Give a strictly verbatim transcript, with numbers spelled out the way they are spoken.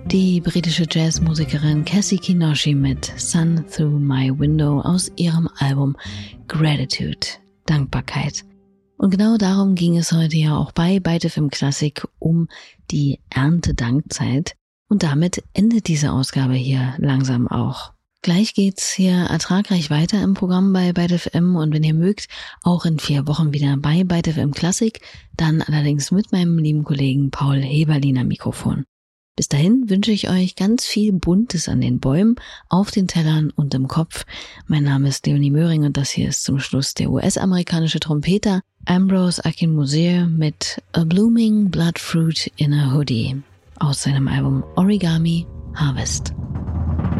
Die britische Jazzmusikerin Cassie Kinoshi mit Sun Through My Window aus ihrem Album Gratitude, Dankbarkeit. Und genau darum ging es heute ja auch bei Byte F M Klassik, um die Erntedankzeit. Und damit endet diese Ausgabe hier langsam auch. Gleich geht's hier ertragreich weiter im Programm bei Byte F M und wenn ihr mögt, auch in vier Wochen wieder bei Byte F M Klassik, dann allerdings mit meinem lieben Kollegen Paul Heberlin am Mikrofon. Bis dahin wünsche ich euch ganz viel Buntes an den Bäumen, auf den Tellern und im Kopf. Mein Name ist Leonie Möhring und das hier ist zum Schluss der U S-amerikanische Trompeter Ambrose Akinmusire mit A Blooming Bloodfruit in a Hoodie aus seinem Album Origami Harvest.